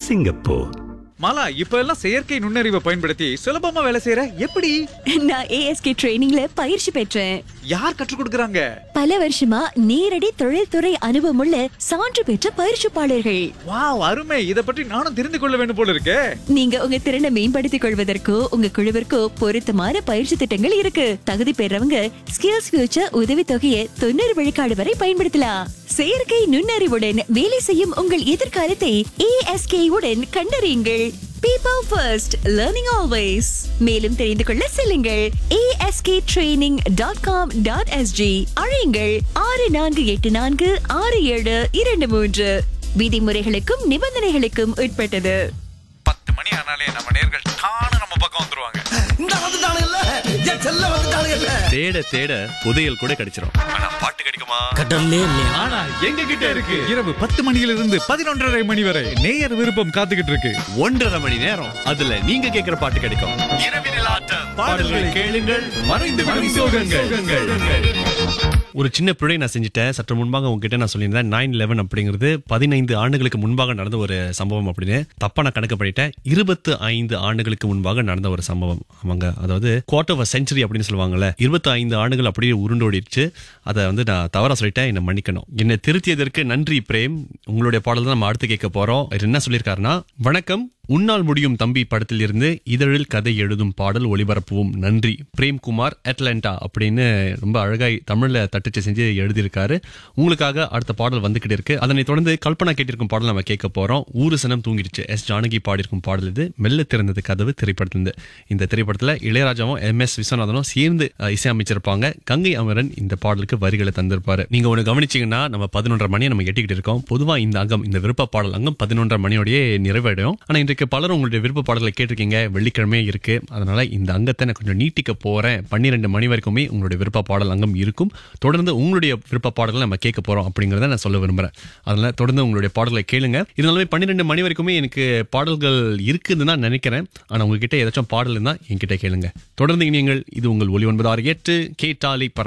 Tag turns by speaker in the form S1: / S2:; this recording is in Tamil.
S1: சிங்கப்பூர்.
S2: மாலா, இப்ப எல்லாம் செயற்கை நுண்ணறிவை பயன்படுத்தி சுலபமா வேலை செய்யற எப்படி?
S3: நான் ஏஎஸ்கே ட்ரெய்னிங்ல பயிற்சி பெற்றேன்.
S2: யார் கற்றுக் கொடுக்கறாங்க?
S3: பல வருஷமா நேரடி தொழில்துறை அனுபவமுள்ள சான்று பெற்ற பயிற்சிப்பாளர்கள்.
S2: வாவ், அருமை. இத பற்றி நானும் தெரிந்து கொள்ள வேண்டும் போல இருக்கே.
S3: நீங்க உங்க திறனை மேம்படுத்திக் கொள்வதற்கோ உங்க குழுவிற்கோ பொருத்தமான பயிற்சி திட்டங்கள் இருக்கு. தகுதி பெறவங்க ஸ்கில்ஸ் ஃபியூச்சர் உதவித்தொகையை 90 விழுக்காடு வரை பயன்படுத்தலாம். செயற்கை நுண்ணறிவுடன் வேலை செய்யும் உங்கள் எதிர்காலத்தை ஏஎஸ்கே உடன் கண்டறியுங்கள். People first, learning always. மேலும் தெரிந்து கொள்ள செல்லுங்கள் asktraining.com.sg. அழையுங்கள் 64846723. விதிமுறைகளுக்கும் நிபந்தனைகளுக்கும் உட்பட்டது.
S2: 10 மணி ஆனாலே நம்ம நேர்கள் தான நம்ம பக்கம் வந்துருவாங்க.
S4: இந்த வந்துட்டானுங்கல்ல, என் செல்ல வந்துட்டானுங்கல்ல.
S5: தேட தேட புதையல் கூட கிடைச்சிரும். ஆனா பாட்டு கிடைக்குமா?
S4: கடல்லே இல்லையா?
S2: ஆனா எங்க கிட்ட இருக்கு. இரவு 10 மணியிலிருந்து 11:30 மணி வரை நேயர் விருப்பம் காத்துக்கிட்டு இருக்கு.
S5: 1.5 மணி நேரம் அதுல நீங்க கேக்குற பாட்டு கிடைக்கும். இரவினில் ஆட்டம் பாடல்களை கேளுங்கள், மறைந்து விடும் சோகங்கள். ஒரு சின்ன பிழை நான் செஞ்சுட்டேன். சற்று முன்பாக உங்ககிட்ட நான் சொல்லியிருந்தேன் 9/11 அப்படிங்கிறது 15 ஆண்டுகளுக்கு முன்பாக நடந்த ஒரு சம்பவம் அப்படின்னு. தப்பா நான் கணக்கு பண்ணிட்டேன். 25 ஆண்டுகளுக்கு முன்பாக நடந்த ஒரு சம்பவம். அவங்க அதாவது குவார்ட்டர் ஆஃப் செஞ்சுரி அப்படின்னு சொல்லுவாங்கல்ல, 25 ஆண்டுகள் அப்படியே உருண்டோடிடுச்சு. அதை வந்து நான் தவறா சொல்லிட்டேன், என்ன மன்னிக்கணும். என்னை திருத்தியதற்கு நன்றி பிரேம். உங்களுடைய பாடல் தான் நம்ம அடுத்து கேட்க போறோம். என்ன சொல்லியிருக்காருன்னா, வணக்கம், உன்னால் முடியும் தம்பி படத்தில் இருந்து இதழில் கதை எழுதும் பாடல் ஒளிபரப்புவோம், நன்றி. பிரேம்குமார் அட்லாண்டா அப்படின்னு ரொம்ப அழகாய் தமிழ்ல தட்டச்சு செஞ்சு எழுதியிருக்காரு. உங்களுக்காக அடுத்த பாடல் வந்துகிட்டு இருக்கு. அதனை தொடர்ந்து கல்பனா கேட்டிருக்கும் பாடல் நம்ம கேட்க போறோம். ஊரு சனம் தூங்கிடுச்சு, எஸ் ஜானகி பாடியிருக்கும் பாடல் இது. மெல்ல திறந்தது கதவு திரைப்படத்திலிருந்து. இந்த திரைப்படத்துல இளையராஜாவும் MS விஸ்வநாதனும் சேர்ந்து இசையமைச்சிருப்பாங்க. கங்கை அமரன் இந்த பாடலுக்கு வரிகளை தந்திருப்பாரு. நீங்க ஒண்ணு கவனிச்சீங்கன்னா, நம்ம 11:30 மணியை நம்ம எட்டிக்கிட்டு இருக்கோம். பொதுவா இந்த அங்கம், இந்த விருப்ப பாடல் அங்கம் 11:30 மணியோடய நிறைவடையும். ஆனா இன்றைக்கு பலரும் உங்களுடைய விருப்ப பாடல்களை கேட்டிருக்கீங்க. வெள்ளிக்கிழமையே இருக்கு. அதனால இந்த அங்கத்தை நான் கொஞ்சம் நீட்டிக்க போறேன். 12 மணி வரைக்குமே உங்களுடைய விருப்ப பாடல் அங்கம் இருக்கும். தொடர்ந்து உங்களுடைய விருப்ப பாடல்களை நம்ம கேட்க போறோம் அப்படிங்கறத நான் சொல்ல விரும்புறேன். அதனால தொடர்ந்து உங்களுடைய பாடல்களை கேளுங்க. இருந்தாலுமே 12 மணி வரைக்குமே எனக்கு பாடல்கள் இருக்குதுன்னு தான் நினைக்கிறேன். ஆனா உங்ககிட்ட ஏதாச்சும் பாடல் இருந்தா என்கிட்ட கேளுங்க. தொடர்ந்து நீங்கள் இது உங்கள் ஒலி 968 கேட்டாலி பரவ